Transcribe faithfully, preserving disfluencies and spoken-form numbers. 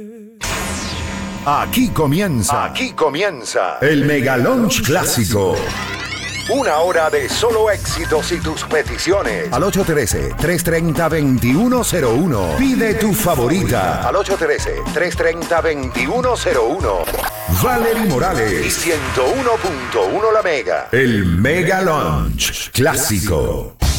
Aquí comienza, aquí comienza el Mega Lunch Clásico. Una hora de solo éxitos y tus peticiones. Al ocho uno tres, tres tres cero, dos uno cero uno. Pide tu favorita. Al ocho uno tres, tres tres cero, dos uno cero uno. Valerie Morales. Y ciento uno punto uno La Mega. El Mega Lunch Clásico.